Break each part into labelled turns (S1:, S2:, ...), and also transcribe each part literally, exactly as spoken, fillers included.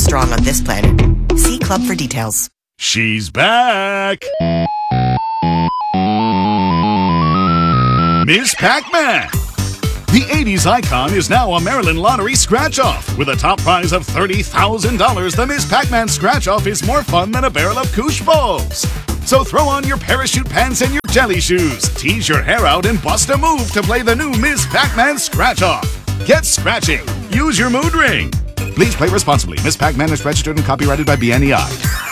S1: strong on this planet. See Club for details.
S2: She's back! Miss Pac-Man! The eighties icon is now a Maryland Lottery scratch-off. With a top prize of thirty thousand dollars, the Miss Pac-Man scratch-off is more fun than a barrel of Koosh balls. So throw on your parachute pants and your jelly shoes, tease your hair out, and bust a move to play the new Miss Pac-Man scratch-off. Get scratching. Use your mood ring. Please play responsibly. Miss Pac-Man is registered and copyrighted by B N E I.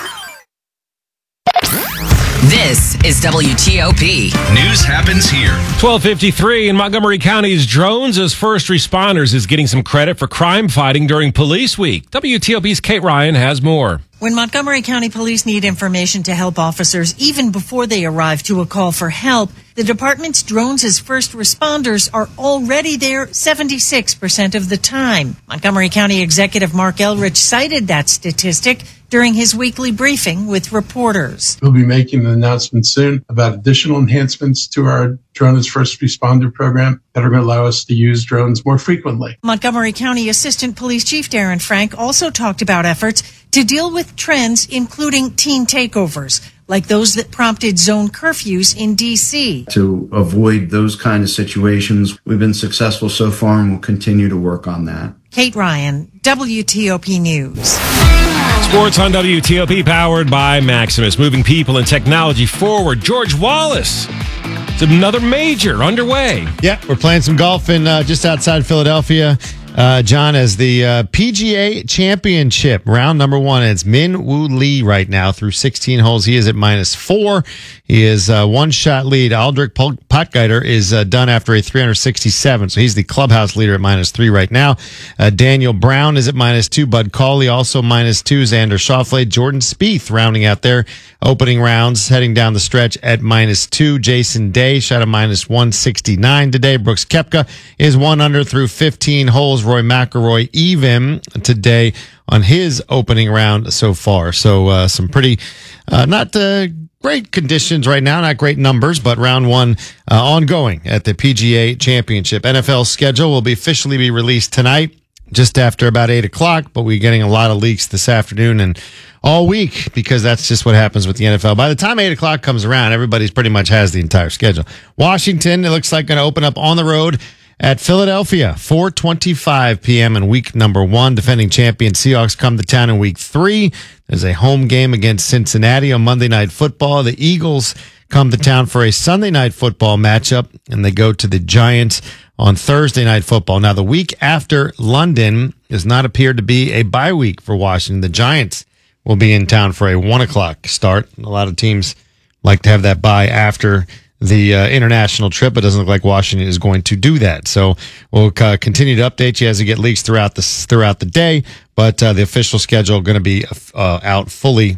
S3: This is W T O P.
S4: News happens here.
S5: twelve fifty-three in Montgomery County's Drones as First Responders is getting some credit for crime fighting during Police Week. W T O P's Kate Ryan has more.
S6: When Montgomery County Police need information to help officers even before they arrive to a call for help, the department's drones as first responders are already there seventy-six percent of the time. Montgomery County Executive Mark Elrich cited that statistic during his weekly briefing with reporters.
S7: We'll be making an announcement soon about additional enhancements to our Drone as First Responder program that are going to allow us to use drones more frequently.
S6: Montgomery County Assistant Police Chief Darren Frank also talked about efforts to deal with trends including teen takeovers, like those that prompted zone curfews in D C.
S8: To avoid those kind of situations, we've been successful so far and we'll continue to work on that.
S6: Kate Ryan, W T O P News.
S5: Sports on W T O P, powered by Maximus, moving people and technology forward. George Wallace. It's another major underway.
S9: Yeah, we're playing some golf in uh, just outside Philadelphia. Uh, John, as the uh, P G A Championship, round number one. It's Min Woo Lee right now through sixteen holes. He is at minus four. He is uh, one shot lead. Aldrich Potgieter is uh, done after a three sixty-seven, so he's the clubhouse leader at minus three right now. Uh, Daniel Brown is at minus two. Bud Cauley also minus two. Xander Schauffele, Jordan Spieth rounding out their opening rounds, heading down the stretch at minus two. Jason Day shot a minus one sixty-nine today. Brooks Koepka is one under through fifteen holes. Roy McIlroy even today on his opening round so far. So uh, some pretty uh, not uh, great conditions right now, not great numbers, but round one uh, ongoing at the P G A Championship. N F L schedule will be officially be released tonight, just after about eight o'clock, but we're getting a lot of leaks this afternoon and all week because that's just what happens with the N F L. By the time eight o'clock comes around, everybody's pretty much has the entire schedule. Washington, it looks like, going to open up on the road at Philadelphia, four twenty-five p.m. in week number one. Defending champion Seahawks come to town in week three. There's a home game against Cincinnati on Monday Night Football. The Eagles come to town for a Sunday Night Football matchup, and they go to the Giants on Thursday Night Football. Now, the week after London does not appear to be a bye week for Washington. The Giants will be in town for a one o'clock start. A lot of teams like to have that bye after the uh, international trip. It doesn't look like Washington is going to do that. So we'll uh, continue to update you as we get leaks throughout the throughout the day. But uh, the official schedule going to be uh, out fully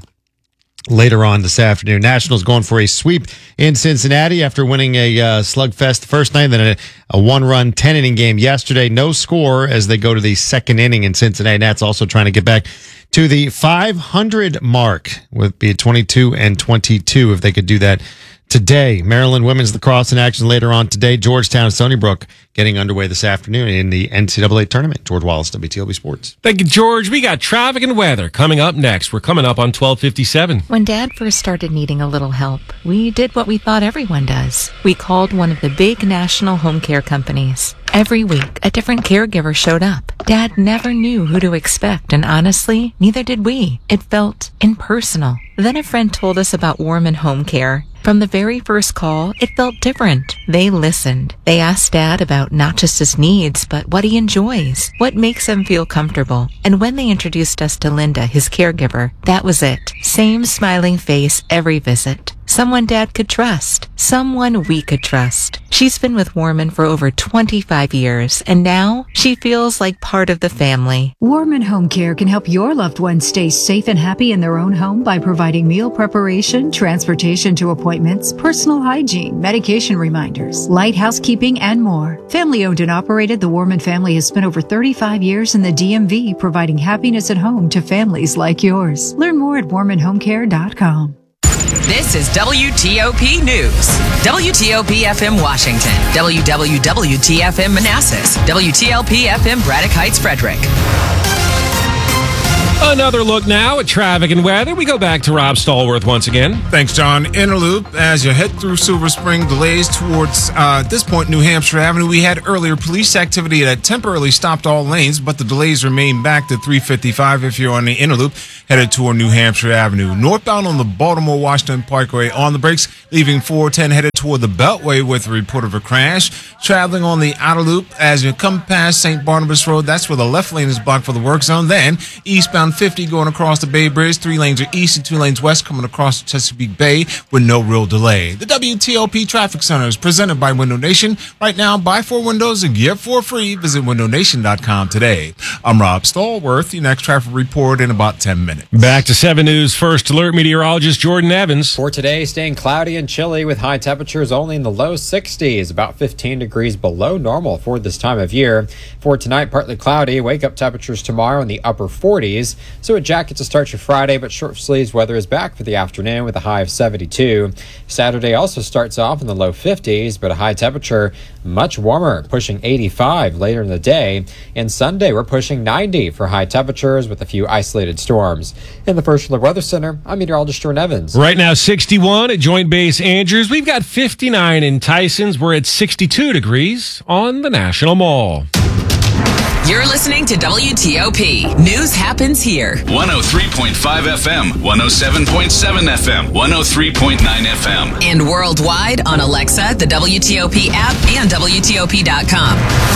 S9: later on this afternoon. Nationals going for a sweep in Cincinnati after winning a uh, slugfest the first night, then a, a one-run ten-inning game yesterday. No score as they go to the second inning in Cincinnati. Nats also trying to get back to the five hundred mark with be twenty-two and twenty-two if they could do that today. Maryland women's lacrosse in action later on today. Georgetown and Stony Brook getting underway this afternoon in the N C double A tournament. George Wallace, W T O P Sports.
S5: Thank you, George. We got traffic and weather coming up next. We're coming up on twelve fifty-seven.
S10: When Dad first started needing a little help, we did what we thought everyone does. We called one of the big national home care companies. Every week, a different caregiver showed up. Dad never knew who to expect, and honestly, neither did we. It felt impersonal. Then a friend told us about Warman Home Care. From the very first call, it felt different. They listened. They asked Dad about not just his needs, but what he enjoys, what makes him feel comfortable. And when they introduced us to Linda, his caregiver, that was it. Same smiling face every visit. Someone Dad could trust. Someone we could trust. She's been with Warman for over twenty-five years, and now she feels like part of the family.
S11: Warman Home Care can help your loved ones stay safe and happy in their own home by providing meal preparation, transportation to appointments, personal hygiene, medication reminders, light housekeeping, and more. Family owned and operated, the Warman family has spent over thirty-five years in the D M V providing happiness at home to families like yours. Learn more at warman home care dot com.
S3: This is W T O P News. W T O P F M Washington. W W W T F M Manassas. W T L P F M Braddock Heights, Frederick.
S5: Another look now at traffic and weather. We go back to Rob Stallworth once again.
S4: Thanks, John. Inner Loop, as you head through Silver Spring, delays towards, uh, at this point, New Hampshire Avenue. We had earlier police activity that temporarily stopped all lanes, but the delays remain back to three fifty-five if you're on the Inner Loop, headed toward New Hampshire Avenue. Northbound on the Baltimore-Washington Parkway on the brakes, leaving four ten headed toward the Beltway with a report of a crash. Traveling on the Outer Loop, as you come past Saint Barnabas Road, that's where the left lane is blocked for the work zone. Then, eastbound fifty going across the Bay Bridge. Three lanes are east and two lanes west coming across Chesapeake Bay with no real delay. The W T O P Traffic Center is presented by Window Nation. Right now, buy four windows and get four free. Visit window nation dot com today. I'm Rob Stallworth. Your next traffic report in about ten minutes.
S5: Back to seven News First Alert meteorologist Jordan Evans.
S12: For today, staying cloudy and chilly with high temperatures only in the low sixties, about fifteen degrees below normal for this time of year. For tonight, partly cloudy. Wake up temperatures tomorrow in the upper forties. So a jacket to start your Friday, but short sleeves weather is back for the afternoon with a high of seventy-two. Saturday also starts off in the low fifties, but a high temperature much warmer, pushing eighty-five later in the day. And Sunday, we're pushing ninety for high temperatures with a few isolated storms. In the First Alert Weather Center, I'm meteorologist Jordan Evans.
S5: Right now, sixty-one at Joint Base Andrews. We've got fifty-nine in Tysons. We're at sixty-two degrees on the National Mall.
S3: You're listening to W T O P. News happens here.
S13: one oh three point five F M, one oh seven point seven F M, one oh three point nine F M.
S3: And worldwide on Alexa, the W T O P app, and W T O P dot com.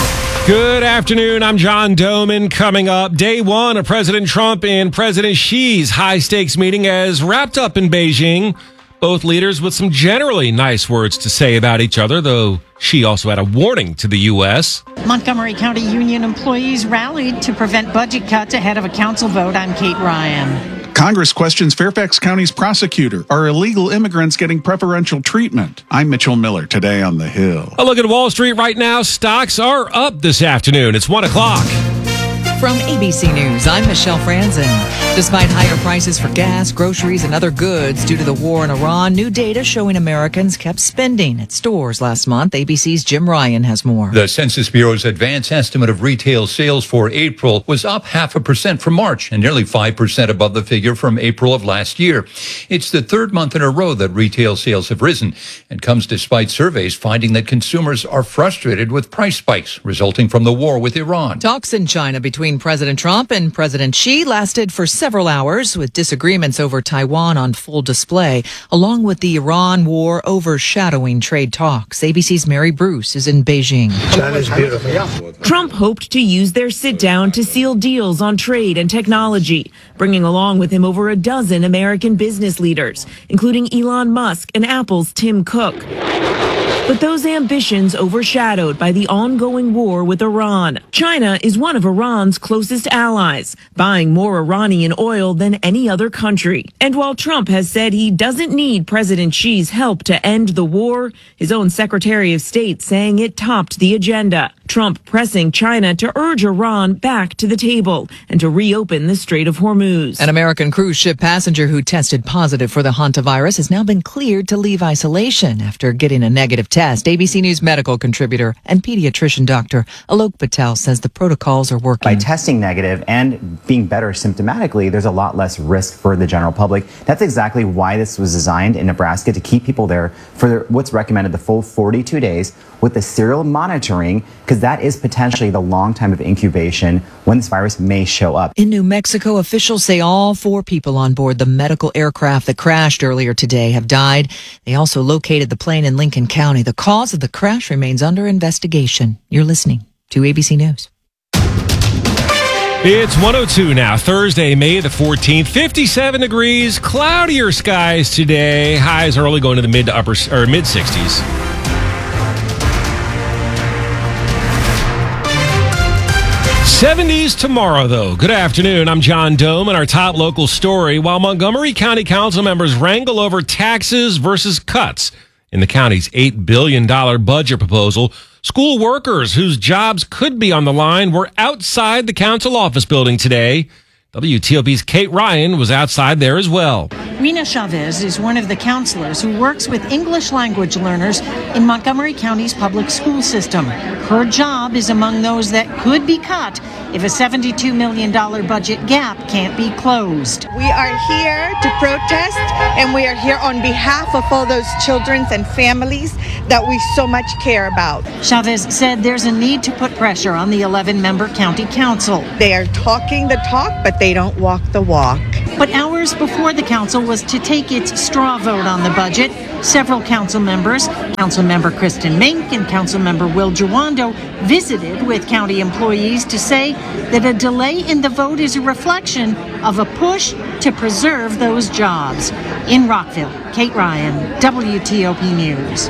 S5: Good afternoon. I'm John Doman. Coming up, day one of President Trump and President Xi's high-stakes meeting has wrapped up in Beijing. Both leaders with some generally nice words to say about each other, though Xi also had a warning to the U S.
S6: Montgomery County Union employees rallied to prevent budget cuts ahead of a council vote. I'm Kate Ryan.
S14: Congress questions Fairfax County's prosecutor. Are illegal immigrants getting preferential treatment? I'm Mitchell Miller, today on The Hill.
S5: A look at Wall Street right now. Stocks are up this afternoon. It's one o'clock.
S15: From A B C News, I'm Michelle Franzen. Despite higher prices for gas, groceries, and other goods due to the war in Iran, new data showing Americans kept spending at stores last month. A B C's Jim Ryan has more.
S16: The Census Bureau's advance estimate of retail sales for April was up half a percent from March and nearly five percent above the figure from April of last year. It's the third month in a row that retail sales have risen and comes despite surveys finding that consumers are frustrated with price spikes resulting from the war with Iran.
S15: Talks in China between President Trump and President Xi lasted for several hours, with disagreements over Taiwan on full display, along with the Iran war overshadowing trade talks. A B C's Mary Bruce is in Beijing.
S17: China's beautiful. Trump hoped to use their sit-down to seal deals on trade and technology, bringing along with him over a dozen American business leaders, including Elon Musk and Apple's Tim Cook. But those ambitions overshadowed by the ongoing war with Iran. China is one of Iran's closest allies, buying more Iranian oil than any other country. And while Trump has said he doesn't need President Xi's help to end the war, his own Secretary of State saying it topped the agenda. Trump pressing China to urge Iran back to the table and to reopen the Strait of Hormuz.
S15: An American cruise ship passenger who tested positive for the hantavirus has now been cleared to leave isolation after getting a negative test. A B C News medical contributor and pediatrician Doctor Alok Patel says the protocols are working.
S18: By testing negative and being better symptomatically, there's a lot less risk for the general public. That's exactly why this was designed in Nebraska, to keep people there for what's recommended the full forty-two days with the serial monitoring, because that is potentially the long time of incubation when this virus may show up.
S15: In New Mexico, officials say all four people on board the medical aircraft that crashed earlier today have died. They also located the plane in Lincoln County. The cause of the crash remains under investigation. You're listening to A B C News.
S5: It's one oh two now, Thursday, May the fourteenth, fifty-seven degrees, cloudier skies today. Highs early going to the mid to upper or mid sixties. seventies tomorrow, though. Good afternoon. I'm John Dome, and our top local story. While Montgomery County Council members wrangle over taxes versus cuts in the county's eight billion dollars budget proposal, school workers whose jobs could be on the line were outside the council office building today. W T O P's Kate Ryan was outside there as well.
S6: Rena Chavez is one of the counselors who works with English language learners in Montgomery County's public school system. Her job is among those that could be cut if a seventy-two million dollars budget gap can't be closed.
S19: We are here to protest, and we are here on behalf of all those children and families that we so much care about.
S6: Chavez said there's a need to put pressure on the eleven-member county council.
S19: They are talking the talk, but they don't walk the walk.
S6: But hours before the council was to take its straw vote on the budget, several council members, Councilmember Kristen Mink and Councilmember Will Jawando, visited with county employees to say that a delay in the vote is a reflection of a push to preserve those jobs. In Rockville, Kate Ryan, W T O P News.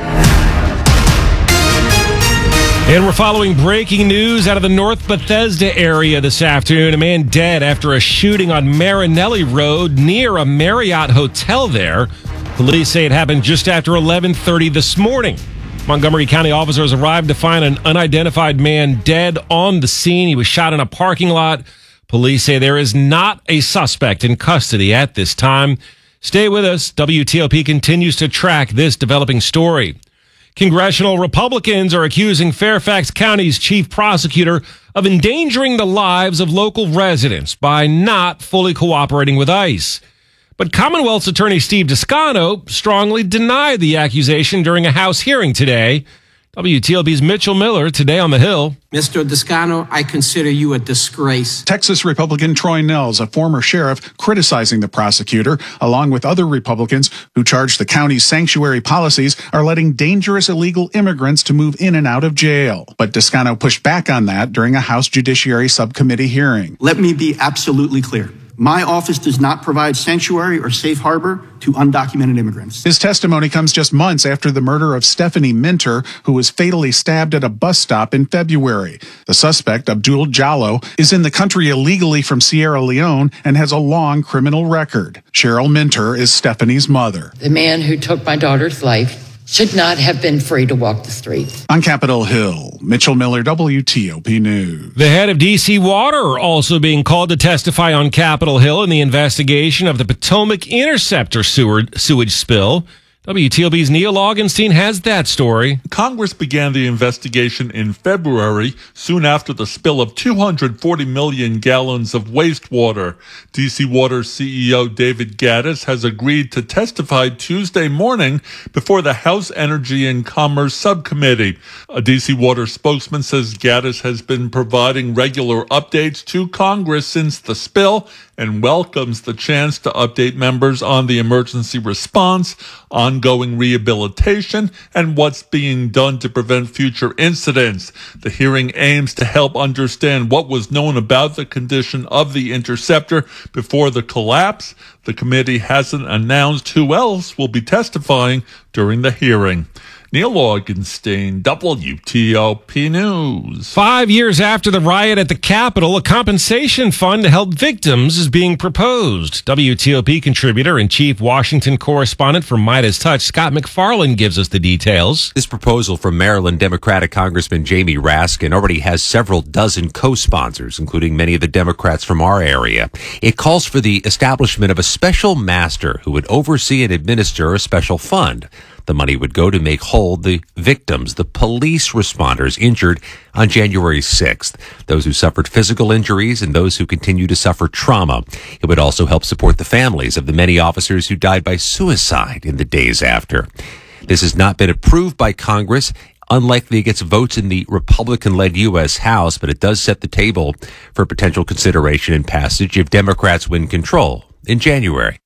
S5: And we're following breaking news out of the North Bethesda area this afternoon. A man dead after a shooting on Marinelli Road near a Marriott hotel there. Police say it happened just after eleven thirty this morning. Montgomery County officers arrived to find an unidentified man dead on the scene. He was shot in a parking lot. Police say there is not a suspect in custody at this time. Stay with us. W T O P continues to track this developing story. Congressional Republicans are accusing Fairfax County's chief prosecutor of endangering the lives of local residents by not fully cooperating with ICE. But Commonwealth's attorney Steve Descano strongly denied the accusation during a House hearing today. W T O P's Mitchell Miller today on the Hill.
S20: Mister Descano, I consider you a disgrace.
S14: Texas Republican Troy Nels, a former sheriff, criticizing the prosecutor, along with other Republicans who charge the county's sanctuary policies are letting dangerous illegal immigrants to move in and out of jail. But Descano pushed back on that during a House Judiciary Subcommittee hearing.
S21: Let me be absolutely clear. My office does not provide sanctuary or safe harbor to undocumented immigrants.
S14: His testimony comes just months after the murder of Stephanie Minter, who was fatally stabbed at a bus stop in February. The suspect, Abdul Jallo, is in the country illegally from Sierra Leone and has a long criminal record. Cheryl Minter is Stephanie's mother.
S22: The man who took my daughter's life should not have been free to walk the streets.
S14: On Capitol Hill, Mitchell Miller, W T O P News.
S5: The head of D C Water also being called to testify on Capitol Hill in the investigation of the Potomac Interceptor sewer, sewage spill. W T O P's Neil Augenstein has that story.
S23: Congress began the investigation in February, soon after the spill of two hundred forty million gallons of wastewater. D C Water's C E O David Gaddis has agreed to testify Tuesday morning before the House Energy and Commerce Subcommittee. A D C Water spokesman says Gaddis has been providing regular updates to Congress since the spill and welcomes the chance to update members on the emergency response, ongoing rehabilitation, and what's being done to prevent future incidents. The hearing aims to help understand what was known about the condition of the interceptor before the collapse. The committee hasn't announced who else will be testifying during the hearing. Neil Augenstein, W T O P News.
S5: Five years after the riot at the Capitol, a compensation fund to help victims is being proposed. W T O P contributor and chief Washington correspondent for Midas Touch, Scott McFarland, gives us the details.
S24: This proposal from Maryland Democratic Congressman Jamie Raskin already has several dozen co-sponsors, including many of the Democrats from our area. It calls for the establishment of a special master who would oversee and administer a special fund. The money would go to make whole the victims, the police responders injured on January sixth, those who suffered physical injuries and those who continue to suffer trauma. It would also help support the families of the many officers who died by suicide in the days after. This has not been approved by Congress. Unlikely it gets votes in the Republican-led U S House, but it does set the table for potential consideration and passage if Democrats win control in January.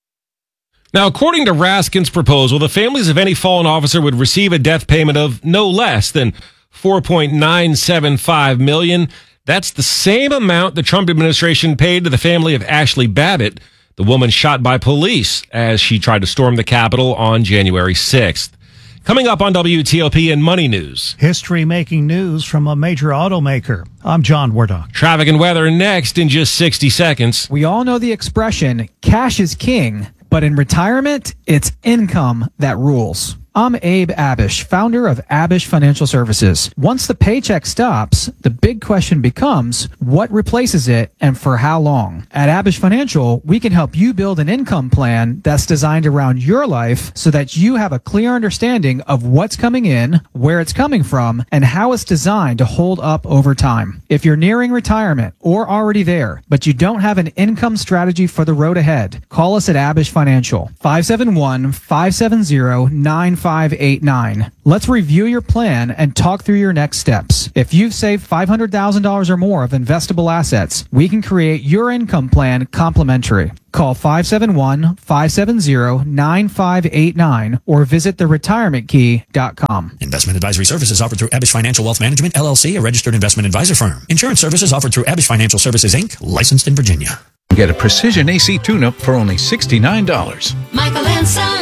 S5: Now, according to Raskin's proposal, the families of any fallen officer would receive a death payment of no less than four point nine seven five million dollars. That's the same amount the Trump administration paid to the family of Ashley Babbitt, the woman shot by police as she tried to storm the Capitol on January sixth. Coming up on W T O P and Money News.
S25: History-making news from a major automaker. I'm John Wardock.
S5: Traffic and weather next in just sixty seconds.
S26: We all know the expression, cash is king, but in retirement, it's income that rules.
S1: I'm Abe Abish, founder of Abish Financial Services. Once the paycheck stops, the big question becomes, what replaces it and for how long? At Abish Financial, we can help you build an income plan that's designed around your life so that you have a clear understanding of what's coming in, where it's coming from, and how it's designed to hold up over time. If you're nearing retirement or already there, but you don't have an income strategy for the road ahead, call us at Abish Financial, five seven one, five seven zero, nine five eight nine. Let's review your plan and talk through your next steps. If you've saved five hundred thousand dollars or more of investable assets, we can create your income plan complimentary. Call five seven one, five seven zero, nine five eight nine or visit the retirement key dot com.
S2: Investment advisory services offered through Abish Financial Wealth Management, L L C, a registered investment advisor firm. Insurance services offered through Abish Financial Services, Incorporated, licensed in Virginia.
S7: Get a precision A C tune-up for only sixty-nine dollars.
S8: Michael and Son.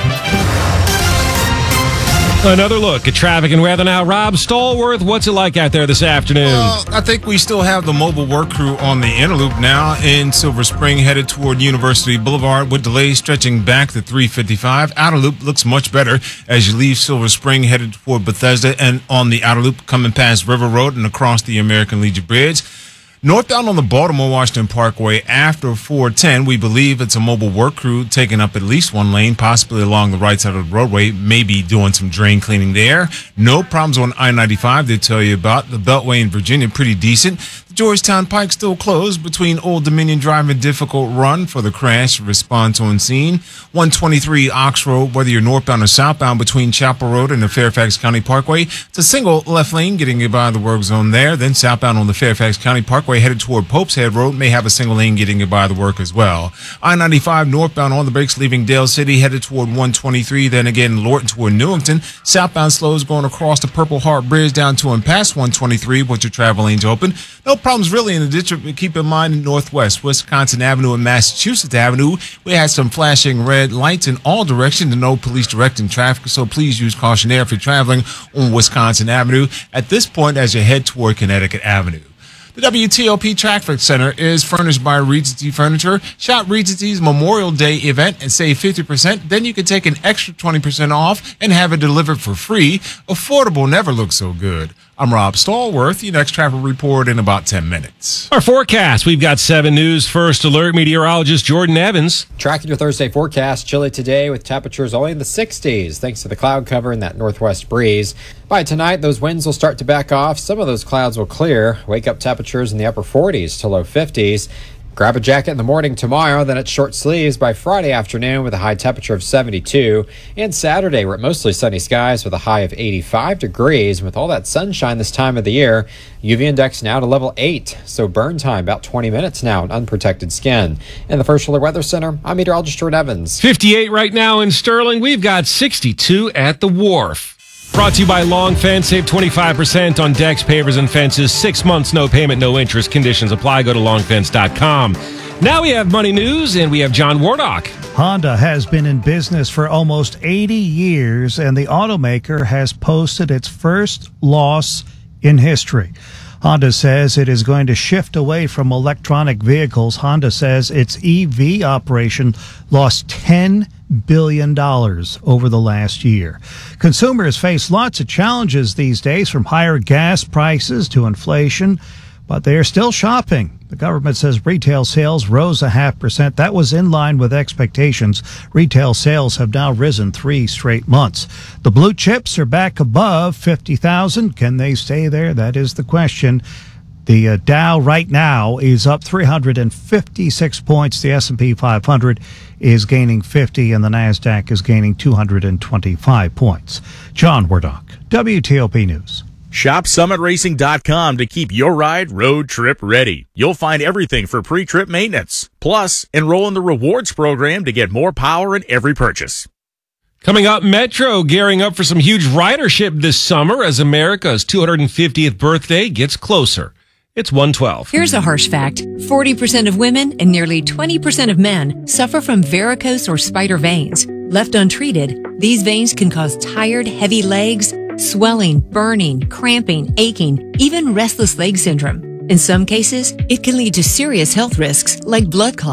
S5: Another look at traffic and weather now. Rob Stallworth, what's it like out there this afternoon?
S4: Well, I think we still have the mobile work crew on the inner loop now in Silver Spring, headed toward University Boulevard with delays stretching back to three fifty-five. Outer loop looks much better as you leave Silver Spring, headed toward Bethesda, and on the outer loop coming past River Road and across the American Legion Bridge. Northbound on the Baltimore-Washington Parkway after four ten, we believe it's a mobile work crew taking up at least one lane, possibly along the right side of the roadway, maybe doing some drain cleaning there. No problems on I ninety-five they tell you about. The Beltway in Virginia, pretty decent. The Georgetown Pike still closed between Old Dominion Drive and Difficult Run for the crash. Response on scene. one twenty-three Ox Road, whether you're northbound or southbound between Chapel Road and the Fairfax County Parkway. It's a single left lane getting you by the work zone there. Then southbound on the Fairfax County Parkway headed toward Pope's Head Road may have a single lane getting you by the work as well. I ninety-five northbound on the brakes leaving Dale City headed toward one twenty-three. Then again Lorton toward Newington. Southbound slows going across the Purple Heart Bridge down to and past one twenty-three with your travel lanes open. No problems really in the district, but keep in mind in Northwest, Wisconsin Avenue and Massachusetts Avenue, we had some flashing red lights in all directions and no police directing traffic, so please use caution there if you're traveling on Wisconsin Avenue at this point as you head toward Connecticut Avenue. The W T O P Traffic Center is furnished by Regency Furniture. Shop Regency's Memorial Day event and save fifty percent. Then you can take an extra twenty percent off and have it delivered for free. Affordable never looks so good. I'm Rob Stallworth. Your next traffic report in about ten minutes.
S5: Our forecast. We've got seven News First Alert meteorologist Jordan Evans.
S12: Tracking your Thursday forecast. Chilly today with temperatures only in the sixties thanks to the cloud cover and that northwest breeze. By tonight, those winds will start to back off. Some of those clouds will clear. Wake up temperatures in the upper forties to low fifties. Grab a jacket in the morning tomorrow, then it's short sleeves by Friday afternoon with a high temperature of seventy-two. And Saturday, we're at mostly sunny skies with a high of eighty-five degrees. And with all that sunshine this time of the year, U V index now to level eight. So burn time about twenty minutes now in unprotected skin. In the First Alert Weather Center, I'm meteorologist Jordan Evans.
S5: fifty-eight right now in Sterling. We've got sixty-two at the Wharf. Brought to you by Long Fence. Save twenty-five percent on decks, pavers, and fences. Six months, no payment, no interest. Conditions apply. Go to long fence dot com. Now we have money news, and we have John Wardock.
S25: Honda has been in business for almost eighty years, and the automaker has posted its first loss in history. Honda says it is going to shift away from electronic vehicles. Honda says its E V operation lost ten billion dollars over the last year. Consumers face lots of challenges these days, from higher gas prices to inflation, but they are still shopping. The government says retail sales rose a half percent. That was in line with expectations. Retail sales have now risen three straight months. The blue chips are back above fifty thousand. Can they stay there? That is the question. The uh, Dow right now is up three hundred fifty-six points. The S and P five hundred is gaining fifty, and the NASDAQ is gaining two hundred twenty-five points. John Wardock, W T O P News.
S9: Shop summit racing dot com to keep your ride road trip ready. You'll find everything for pre-trip maintenance. Plus, enroll in the rewards program to get more power in every purchase.
S5: Coming up, Metro gearing up for some huge ridership this summer as America's two hundred fiftieth birthday gets closer. It's one twelve.
S26: Here's a harsh fact. forty percent of women and nearly twenty percent of men suffer from varicose or spider veins. Left untreated, these veins can cause tired, heavy legs, swelling, burning, cramping, aching, even restless leg syndrome. In some cases, it can lead to serious health risks like blood clots.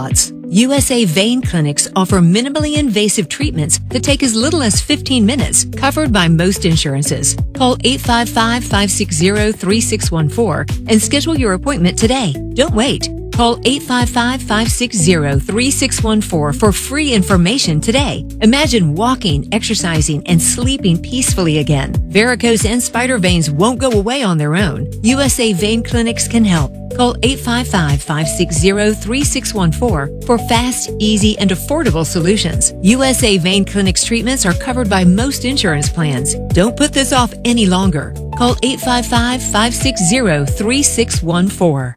S26: U S A Vein Clinics offer minimally invasive treatments that take as little as fifteen minutes, covered by most insurances. Call eight five five, five six zero, three six one four and schedule your appointment today. Don't wait. Call eight five five, five six zero, three six one four for free information today. Imagine walking, exercising, and sleeping peacefully again. Varicose and spider veins won't go away on their own. U S A Vein Clinics can help. Call eight five five, five six zero, three six one four for fast, easy, and affordable solutions. U S A Vein Clinics treatments are covered by most insurance plans. Don't put this off any longer. Call eight five five, five six zero, three six one four.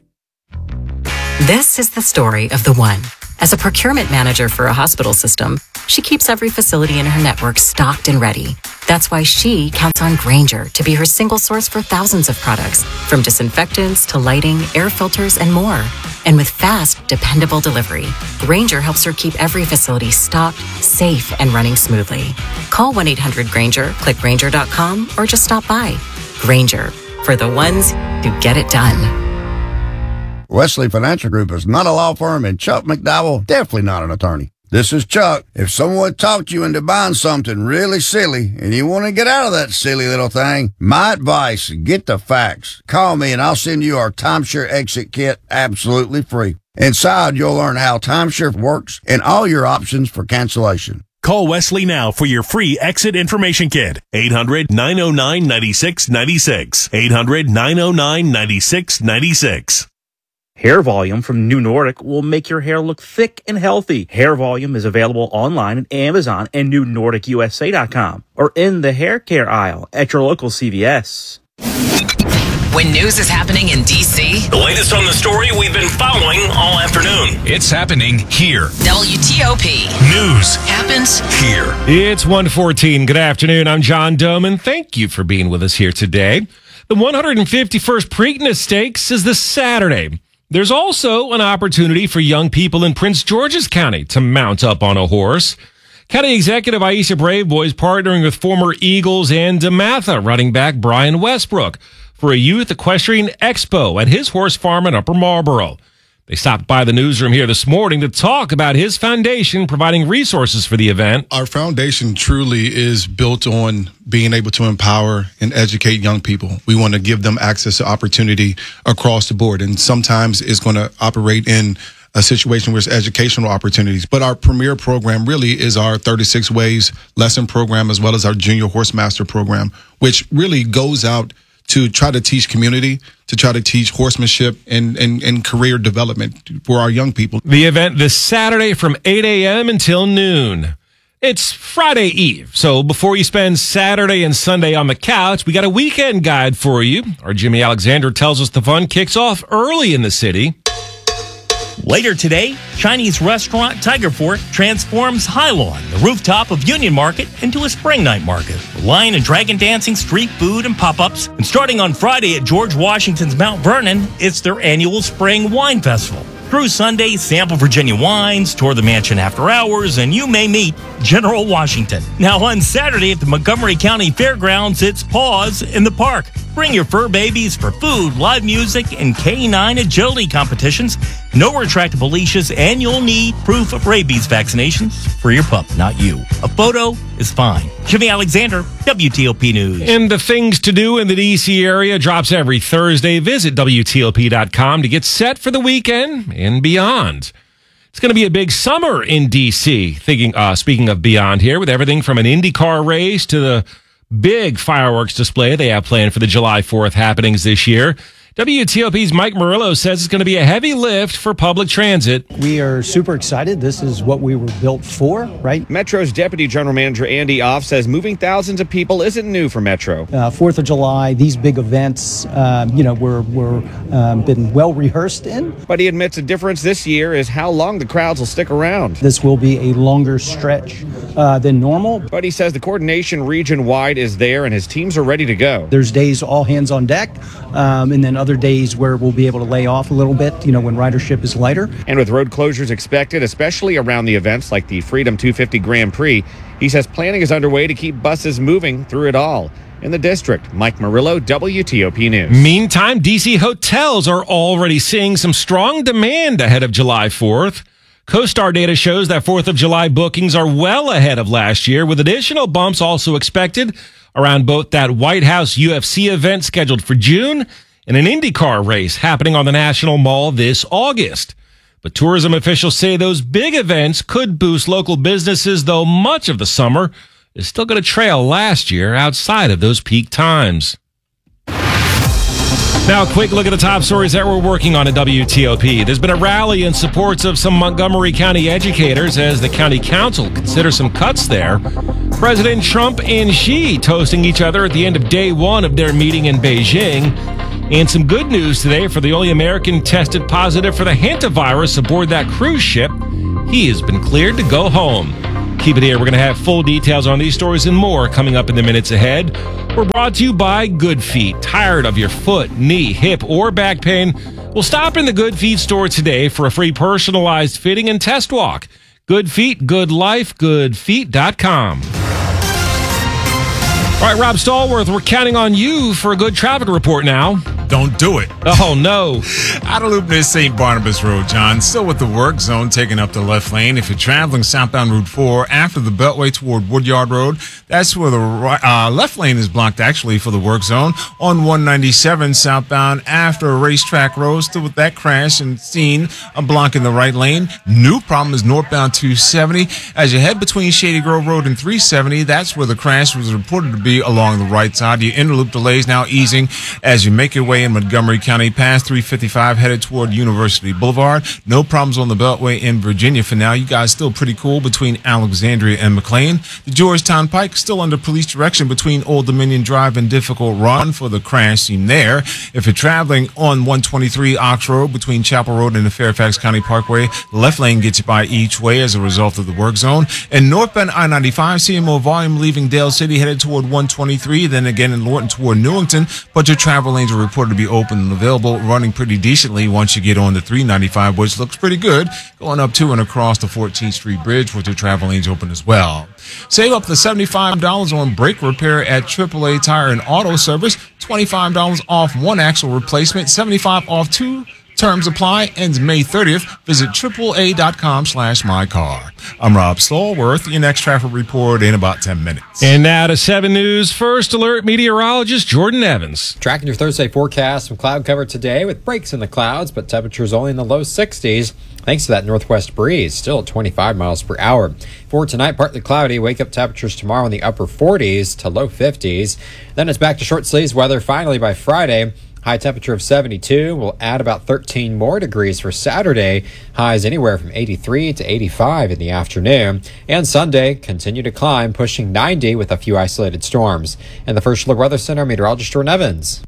S3: This is the story of the one. As a procurement manager for a hospital system, she keeps every facility in her network stocked and ready. That's why she counts on Grainger to be her single source for thousands of products, from disinfectants to lighting, air filters, and more. And with fast, dependable delivery, Grainger helps her keep every facility stocked, safe, and running smoothly. Call one eight hundred Grainger, click Grainger dot com, or just stop by. Grainger, for the ones who get it done.
S8: Wesley Financial Group is not a law firm, and Chuck McDowell definitely not an attorney. This is Chuck. If someone talked you into buying something really silly and you want to get out of that silly little thing, my advice, get the facts. Call me and I'll send you our timeshare exit kit absolutely free. Inside, you'll learn how timeshare works and all your options for cancellation.
S10: Call Wesley now for your free exit information kit. eight hundred, nine oh nine, nine six nine six. eight hundred, nine oh nine, nine six nine six.
S11: Hair Volume from New Nordic will make your hair look thick and healthy. Hair Volume is available online at Amazon and new nordic u s a dot com or in the hair care aisle at your local C V S.
S13: When news is happening in D C,
S16: the latest on the story we've been following all afternoon.
S13: It's happening here. W T O P.
S16: News
S13: happens
S16: here.
S5: It's one fourteen. Good afternoon. I'm John Doman. Thank you for being with us here today. The one hundred fifty-first Preakness Stakes is this Saturday. There's also an opportunity for young people in Prince George's County to mount up on a horse. County Executive Aisha Braveboy is partnering with former Eagles and DeMatha running back Brian Westbrook for a youth equestrian expo at his horse farm in Upper Marlboro. They stopped by the newsroom here this morning to talk about his foundation providing resources for the event.
S27: Our foundation truly is built on being able to empower and educate young people. We want to give them access to opportunity across the board. And sometimes it's going to operate in a situation where it's educational opportunities. But our premier program really is our thirty-six Ways lesson program, as well as our Junior Horse Master program, which really goes out to try to teach community, to try to teach horsemanship and, and, and career development for our young people.
S5: The event this Saturday from eight a.m. until noon. It's Friday Eve, so before you spend Saturday and Sunday on the couch, we got a weekend guide for you. Our Jimmy Alexander tells us the fun kicks off early in the city.
S28: Later today, Chinese restaurant Tiger Fort transforms High Lawn, the rooftop of Union Market, into a spring night market. With lion and dragon dancing, street food, and pop-ups. And starting on Friday at George Washington's Mount Vernon, it's their annual Spring Wine Festival. Through Sunday, sample Virginia wines, tour the mansion after hours, and you may meet General Washington. Now on Saturday at the Montgomery County Fairgrounds, it's Paws in the Park. Bring your fur babies for food, live music, and K nine agility competitions. No retractable leashes, and you'll need proof of rabies vaccinations for your pup, not you. A photo is fine. Jimmy Alexander, W T O P News.
S5: And the things to do in the D C area drops every Thursday. Visit W T O P dot com to get set for the weekend and beyond. It's going to be a big summer in D C. Thinking, uh, speaking of beyond here, with everything from an IndyCar race to the big fireworks display they have planned for the July fourth happenings this year. W T O P's Mike Murillo says it's going to be a heavy lift for public transit.
S29: We are super excited. This is what we were built for, right?
S30: Metro's Deputy General Manager Andy Off says moving thousands of people isn't new for Metro.
S29: Uh, Fourth of July, these big events, um, you know, we're, we're um, been well rehearsed in.
S30: But he admits a difference this year is how long the crowds will stick around.
S29: This will be a longer stretch uh, than normal.
S30: But he says the coordination region-wide is there and his teams are ready to go.
S29: There's days all hands on deck, um, and then other days where we'll be able to lay off a little bit, you know, when ridership is lighter.
S30: And with road closures expected, especially around the events like the Freedom two fifty Grand Prix, he says planning is underway to keep buses moving through it all. In the district, Mike Murillo, W T O P News.
S5: Meantime, D C hotels are already seeing some strong demand ahead of July fourth. CoStar data shows that fourth of July bookings are well ahead of last year, with additional bumps also expected around both that White House U F C event scheduled for June and an IndyCar race happening on the National Mall this August. But tourism officials say those big events could boost local businesses, though much of the summer is still going to trail last year outside of those peak times. Now, a quick look at the top stories that we're working on at W T O P. There's been a rally in support of some Montgomery County educators as the county council considers some cuts there. President Trump and Xi toasting each other at the end of day one of their meeting in Beijing. And some good news today for the only American tested positive for the hantavirus aboard that cruise ship. He has been cleared to go home. Keep it here. We're going to have full details on these stories and more coming up in the minutes ahead. We're brought to you by Good Feet. Tired of your foot, knee, hip, or back pain? We'll stop in the Good Feet store today for a free personalized fitting and test walk. Good Feet, good life, good feet dot com. All right, Rob Stallworth, we're counting on you for a good traffic report now.
S4: Don't do it.
S5: Oh, no.
S4: Out of loop near Saint Barnabas Road, John. Still with the work zone taking up the left lane. If you're traveling southbound Route four after the Beltway toward Woodyard Road, that's where the right, uh, left lane is blocked, actually, for the work zone. On one ninety-seven southbound after Racetrack Road, still with that crash and scene uh, blocking the right lane. New problem is northbound two seventy. As you head between Shady Grove Road and three seventy, that's where the crash was reported to be along the right side. Your interloop delays now easing as you make your way in Montgomery County past three fifty-five headed toward University Boulevard. No problems on the Beltway in Virginia for now. You guys still pretty cool between Alexandria and McLean. The Georgetown Pike still under police direction between Old Dominion Drive and Difficult Run for the crash scene there. If you're traveling on one twenty-three Ox Road between Chapel Road and the Fairfax County Parkway, the left lane gets you by each way as a result of the work zone. And northbound I ninety-five, seeing more volume leaving Dale City headed toward one twenty-three, then again in Lorton toward Newington, but your travel lanes are reported to be open and available, running pretty decently once you get on the three ninety-five, which looks pretty good, going up to and across the fourteenth Street Bridge with your travel lanes open as well. Save up to seventy-five dollars on brake repair at triple A Tire and Auto Service, twenty-five dollars off one axle replacement, seventy-five dollars off two. Terms apply. Ends May thirtieth. Visit triple A dot com slash my car. I'm Rob Stallworth. Your next traffic report in about ten minutes.
S5: And now to seven News First Alert meteorologist Jordan Evans.
S12: Tracking your Thursday forecast, some cloud cover today with breaks in the clouds, but temperatures only in the low sixties. Thanks to that northwest breeze, still at twenty-five miles per hour. For tonight, partly cloudy. Wake up temperatures tomorrow in the upper forties to low fifties. Then it's back to short sleeves weather finally by Friday. High temperature of seventy-two. We'll add about thirteen more degrees for Saturday. Highs anywhere from eighty-three to eighty-five in the afternoon. And Sunday, continue to climb, pushing ninety with a few isolated storms. And the First Look Weather Center, meteorologist Jordan Evans.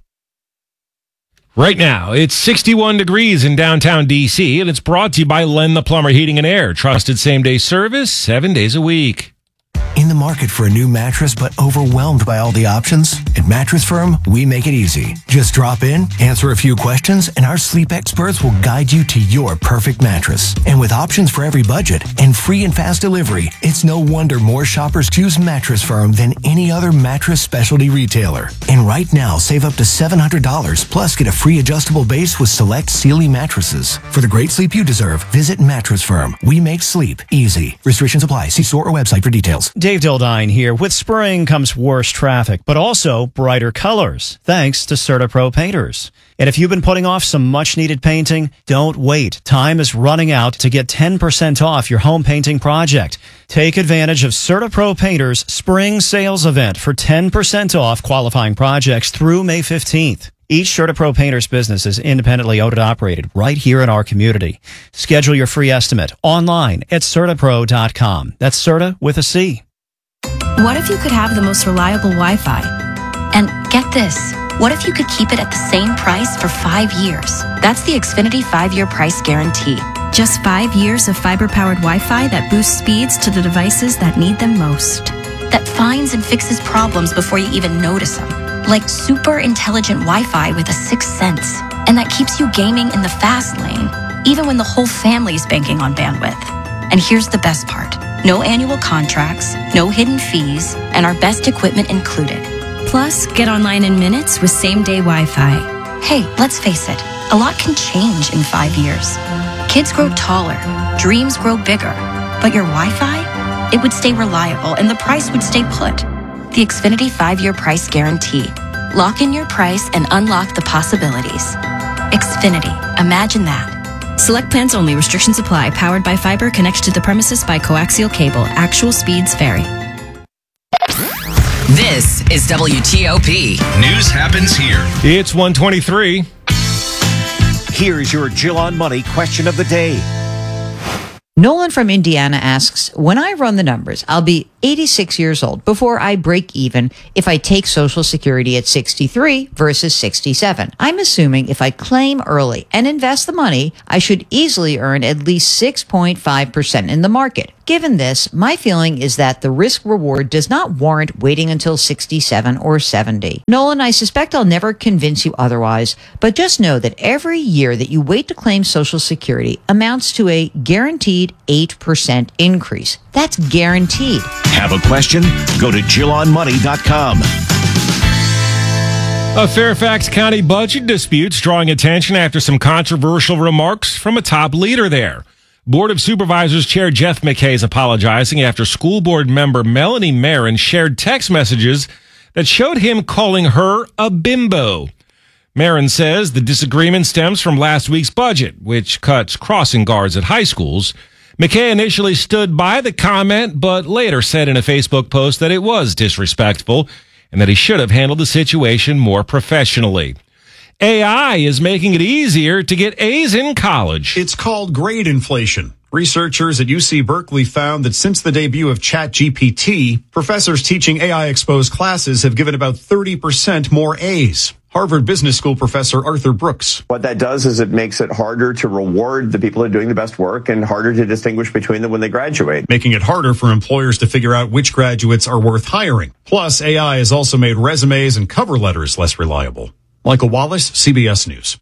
S5: Right now, it's sixty-one degrees in downtown D C, and it's brought to you by Len the Plumber Heating and Air. Trusted same-day service, seven days a week.
S6: In the market for a new mattress but overwhelmed by all the options? At Mattress Firm, we make it easy. Just drop in, answer a few questions, and our sleep experts will guide you to your perfect mattress. And with options for every budget and free and fast delivery, it's no wonder more shoppers choose Mattress Firm than any other mattress specialty retailer. And right now, save up to seven hundred dollars, plus get a free adjustable base with select Sealy mattresses. For the great sleep you deserve, visit Mattress Firm. We make sleep easy. Restrictions apply. See store or website for details.
S14: Dave Dildine here. With spring comes worse traffic, but also brighter colors, thanks to CertaPro painters. And if you've been putting off some much-needed painting, don't wait. Time is running out to get ten percent off your home painting project. Take advantage of CertaPro Painters' spring sales event for ten percent off qualifying projects through May fifteenth. Each CertaPro Painters business is independently owned and operated right here in our community. Schedule your free estimate online at CertaPro dot com. That's Certa with a C.
S15: What if you could have the most reliable Wi-Fi? And get this, what if you could keep it at the same price for five years? That's the Xfinity five-year price guarantee. Just five years of fiber-powered Wi-Fi that boosts speeds to the devices that need them most. That finds and fixes problems before you even notice them. Like super intelligent Wi-Fi with a sixth sense. And that keeps you gaming in the fast lane, even when the whole family's banking on bandwidth. And here's the best part. No annual contracts, no hidden fees, and our best equipment included. Plus, get online in minutes with same-day Wi-Fi. Hey, let's face it, a lot can change in five years. Kids grow taller, dreams grow bigger, but your Wi-Fi, it would stay reliable and the price would stay put. The Xfinity five-year price guarantee. Lock in your price and unlock the possibilities. Xfinity, imagine that.
S1: Select plans only. Restrictions apply. Powered by fiber. Connects to the premises by coaxial cable. Actual speeds vary.
S13: This is W T O P.
S10: News happens here.
S5: It's one twenty-three.
S2: Here's your Jill on Money question of the day.
S17: Nolan from Indiana asks, when I run the numbers, I'll be eighty-six years old before I break even if I take Social Security at sixty-three versus sixty-seven. I'm assuming if I claim early and invest the money, I should easily earn at least six point five percent in the market. Given this, my feeling is that the risk reward does not warrant waiting until sixty-seven or seventy. Nolan, I suspect I'll never convince you otherwise, but just know that every year that you wait to claim Social Security amounts to a guaranteed eight percent increase. That's guaranteed.
S10: Have a question? Go to Jill on Money dot com.
S5: A Fairfax County budget dispute's drawing attention after some controversial remarks from a top leader there. Board of Supervisors Chair Jeff McKay is apologizing after school board member Melanie Marin shared text messages that showed him calling her a bimbo. Marin says the disagreement stems from last week's budget, which cuts crossing guards at high schools. McKay initially stood by the comment, but later said in a Facebook post that it was disrespectful and that he should have handled the situation more professionally. A I is making it easier to get A's in college.
S18: It's called grade inflation. Researchers at U C Berkeley found that since the debut of ChatGPT, professors teaching A I-exposed classes have given about thirty percent more A's. Harvard Business School professor Arthur Brooks.
S19: What that does is it makes it harder to reward the people who are doing the best work and harder to distinguish between them when they graduate.
S18: Making it harder for employers to figure out which graduates are worth hiring. Plus, A I has also made resumes and cover letters less reliable. Michael Wallace, C B S News.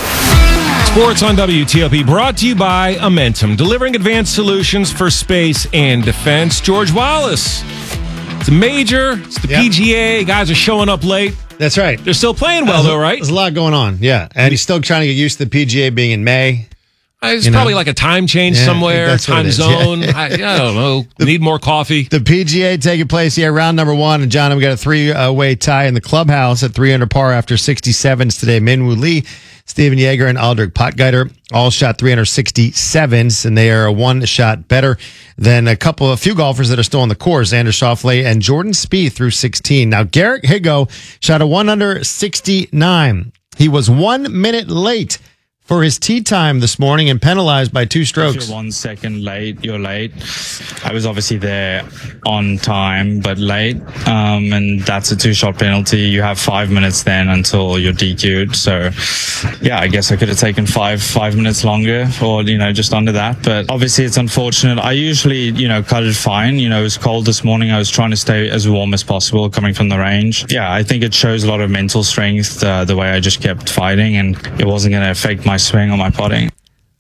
S5: Sports on W T O P brought to you by Amentum, delivering advanced solutions for space and defense. George Wallace. It's a major. It's the yep. P G A. Guys are showing up late.
S20: That's right.
S5: They're still playing well,
S20: there's
S5: though,
S20: a,
S5: right?
S20: There's a lot going on, yeah. And he's still trying to get used to the P G A being in May.
S5: It's probably know? like a time change yeah, somewhere, time zone. Yeah. I, I don't know. The, Need more coffee.
S20: The P G A taking place here, round number one. And, John, we got a three-way tie in the clubhouse at three under par after sixty-sevens today. Minwoo Lee, Steven Yeager, and Aldrich Potgieter all shot three sixty-sevens, and they are a one shot better than a couple, a few golfers that are still on the course. Xander Schauffele and Jordan Spieth through sixteen. Now, Garrett Higgo shot a one under sixty-nine. He was one minute late for his tee time this morning and penalized by two strokes.
S21: If you're one second late, you're late. I was obviously there on time, but late. Um, and that's a two-shot penalty. You have five minutes then until you're D Q'd. So, yeah, I guess I could have taken five five minutes longer or, you know, just under that. But obviously it's unfortunate. I usually, you know, cut it fine. You know, it was cold this morning. I was trying to stay as warm as possible coming from the range. Yeah, I think it shows a lot of mental strength, uh, the way I just kept fighting, and it wasn't going to affect my swing on my putting.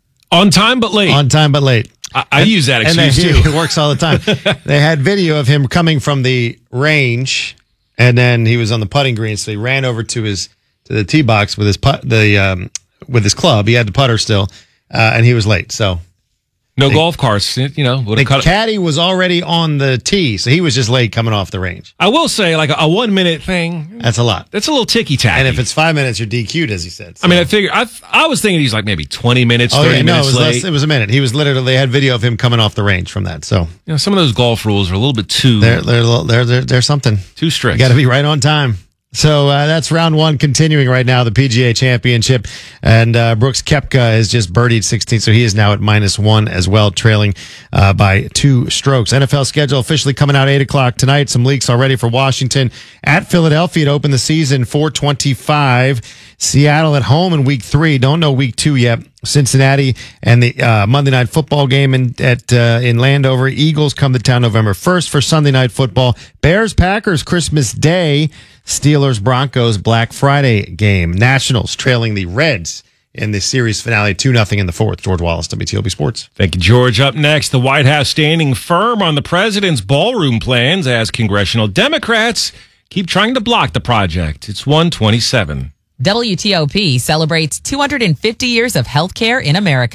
S5: On time but late.
S20: On time but late.
S5: I, I
S20: and,
S5: use that excuse
S20: and
S5: too.
S20: It works all the time. They had video of him coming from the range, and then he was on the putting green, so he ran over to his to the tee box with his put the um, with his club. He had the putter still, uh, and he was late. So
S5: no the, golf carts, you know.
S20: The cut caddy it. was already on the tee, so he was just late coming off the range.
S5: I will say, like a, a one minute thing.
S20: That's a lot.
S5: That's a little ticky tacky.
S20: And if it's five minutes, you're D Q'd, as he said. So.
S5: I mean, I figure I I was thinking he's like maybe twenty minutes,
S20: oh,
S5: thirty
S20: yeah, no,
S5: minutes
S20: it was
S5: late.
S20: Less, it was a minute. He was literally. They had video of him coming off the range from that. So
S5: you know, some of those golf rules are a little bit too.
S20: They're they're they're they're, they're something
S5: too strict.
S20: You got to be right on time. So uh, that's round one continuing right now, the P G A Championship. And uh, Brooks Koepka has just birdied sixteen, so he is now at minus one as well, trailing uh, by two strokes. N F L schedule officially coming out eight o'clock tonight. Some leaks already for Washington at Philadelphia to open the season four twenty-five. Seattle at home in week three. Don't know week two yet. Cincinnati and the uh, Monday Night Football game in at uh, in Landover. Eagles come to town November first for Sunday Night Football. Bears Packers Christmas Day. Steelers Broncos Black Friday game. Nationals trailing the Reds in the series finale two nothing in the fourth. George Wallace, W T O P Sports.
S5: Thank you, George. Up next, the White House standing firm on the president's ballroom plans as congressional Democrats keep trying to block the project. It's one twenty-seven.
S13: W T O P celebrates two hundred fifty years of healthcare in America.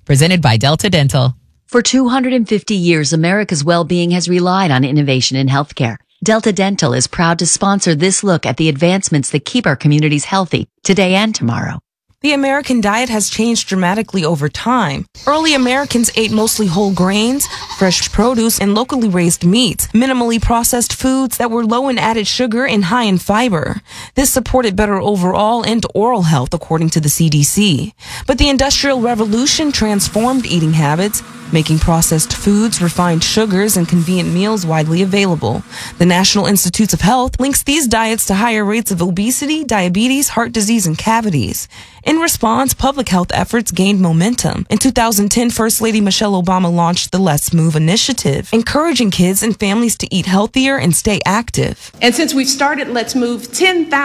S13: Presented by Delta Dental.
S3: For two hundred fifty years, America's well-being has relied on innovation in healthcare. Delta Dental is proud to sponsor this look at the advancements that keep our communities healthy today and tomorrow.
S7: The American diet has changed dramatically over time. Early Americans ate mostly whole grains, fresh produce, and locally raised meats, minimally processed foods that were low in added sugar and high in fiber. This supported better overall and oral health, according to the C D C. But the Industrial Revolution transformed eating habits, making processed foods, refined sugars, and convenient meals widely available. The National Institutes of Health links these diets to higher rates of obesity, diabetes, heart disease, and cavities. In response, public health efforts gained momentum. In two thousand ten, First Lady Michelle Obama launched the Let's Move initiative, encouraging kids and families to eat healthier and stay active.
S8: And since we've started Let's Move, ten thousand